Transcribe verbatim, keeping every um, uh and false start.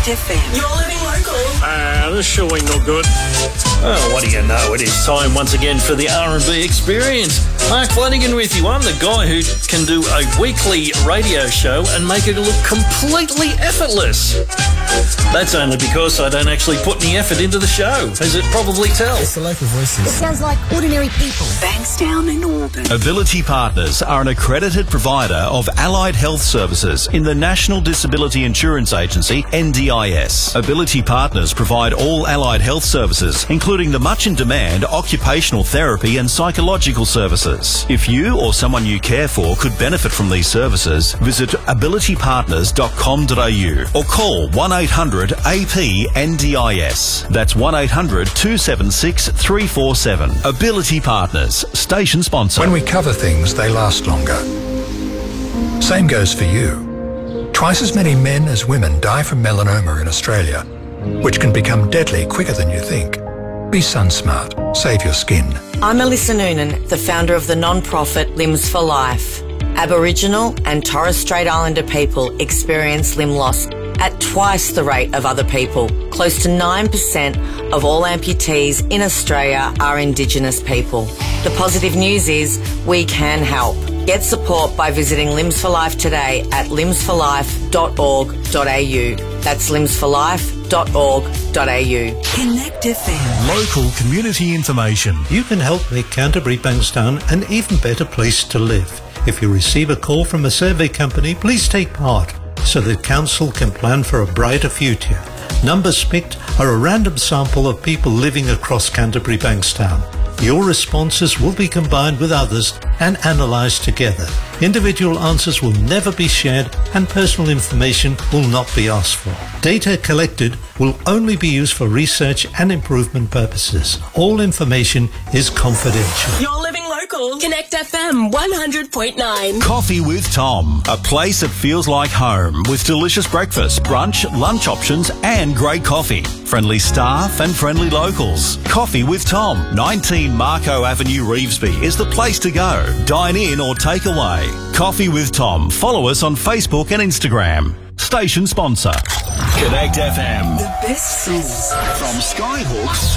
F M. You're living local. Ah, this sure ain't no good. Oh, what do you know? It is time once again for the R and B Experience. Mark Flanagan with you. I'm the guy who can do a weekly radio show and make it look completely effortless. That's only because I don't actually put any effort into the show, as it probably tells. It's the local voices. It sounds like ordinary people. Bankstown and Auburn. Ability Partners are an accredited provider of allied health services in the National Disability Insurance Agency, N D I S. Ability Partners provide all allied health services, including the much in demand occupational therapy and psychological services. If you or someone you care for could benefit from these services, visit ability partners dot com dot a u or call one eight hundred A P N D I S. That's one eight hundred two seven six three four seven. Ability Partners, station sponsor. When we cover things, they last longer. Same goes for you. Twice as many men as women die from melanoma in Australia, which can become deadly quicker than you think. Be SunSmart. Save your skin. I'm Alyssa Noonan, the founder of the non-profit Limbs for Life. Aboriginal and Torres Strait Islander people experience limb loss at twice the rate of other people. Close to nine percent of all amputees in Australia are Indigenous people. The positive news is we can help. Get support by visiting Limbs for Life today at limbs for life dot org dot a u. That's limbs for life dot org dot a u. Connect F M. Local community information. You can help make Canterbury Bankstown an even better place to live. If you receive a call from a survey company, please take part so that Council can plan for a brighter future. Numbers picked are a random sample of people living across Canterbury Bankstown. Your responses will be combined with others and analysed together. Individual answers will never be shared and personal information will not be asked for. Data collected will only be used for research and improvement purposes. All information is confidential. You're living local. Connect F M one hundred point nine. Coffee with Tom, a place that feels like home with delicious breakfast, brunch, lunch options and great coffee. Friendly staff and friendly locals. Coffee with Tom, nineteen Marco Avenue, Revesby is the place to go. Dine in or take away. Coffee with Tom. Follow us on Facebook and Instagram. Station sponsor. Connect F M. The best songs from Skyhawks